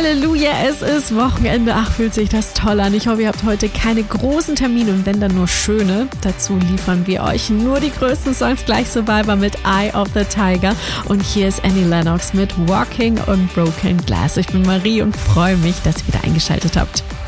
Halleluja, es ist Wochenende. Ach, fühlt sich das toll an. Ich hoffe, ihr habt heute keine großen Termine und wenn dann nur schöne. Dazu liefern wir euch nur die größten Songs, gleich Survivor mit Eye of the Tiger. Und hier ist Annie Lennox mit Walking on Broken Glass. Ich bin Marie und freue mich, dass ihr wieder eingeschaltet habt.